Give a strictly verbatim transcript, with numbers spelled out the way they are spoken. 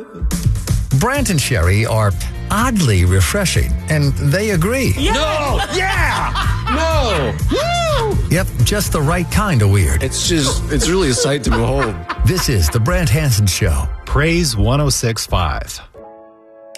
Brant and Sherry are oddly refreshing, and they agree. Yeah. No! Yeah! No! Woo! Yep, just the right kind of weird. It's just, it's really a sight to behold. This is The Brant Hanson Show. Praise one oh six point five.